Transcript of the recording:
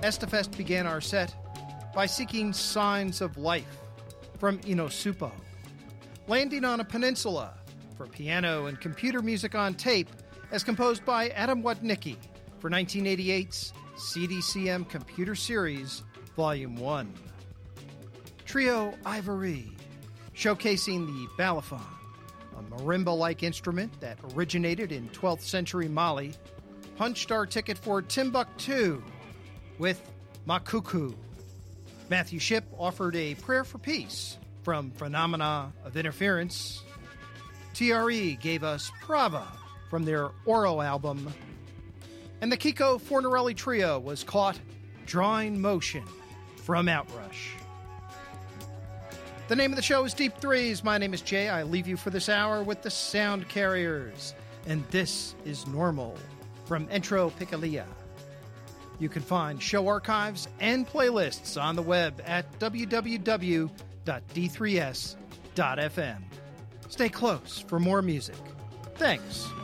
Estefest began our set by seeking signs of life from Inosupo, landing on a peninsula for piano and computer music on tape as composed by Adam Wodnicki for 1988's CDCM Computer Series Volume 1. Trio Ivory, showcasing the balafon, a marimba-like instrument that originated in 12th century Mali, punched our ticket for Timbuktu with Makuku. Matthew Shipp offered a prayer for peace from Phenomena of Interference. TRE gave us Prava from their Oro album. And the Kiko Fornarelli Trio was caught drawing motion from Outrush. The name of the show is Deep Threes. My name is Jay. I leave you for this hour with the Sound Carriers. And this is Normal from Entro Picalia. You can find show archives and playlists on the web at www.d3s.fm. Stay close for more music. Thanks.